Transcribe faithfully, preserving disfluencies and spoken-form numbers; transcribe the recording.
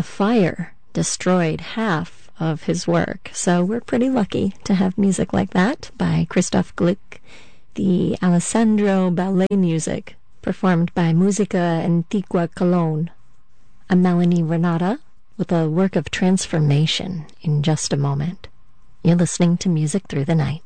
fire destroyed half of his work. So we're pretty lucky to have music like that by Christoph Gluck, the Alessandro Ballet music performed by Musica Antiqua Cologne. I'm Melanie Renata with a work of transformation in just a moment. You're listening to Music Through the Night.